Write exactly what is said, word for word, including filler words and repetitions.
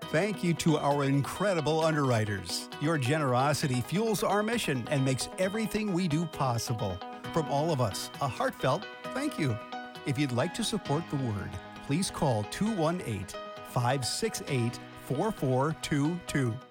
Thank you to our incredible underwriters. Your generosity fuels our mission and makes everything we do possible. From all of us, a heartfelt thank you. If you'd like to support the Word, please call two one eight, five six eight, four four two two.